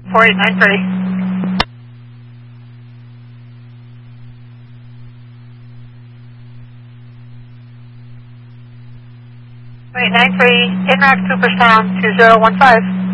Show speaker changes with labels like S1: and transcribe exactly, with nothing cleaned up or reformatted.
S1: four eight nine three. four eight nine three, Inrock Cooperstown two zero one five.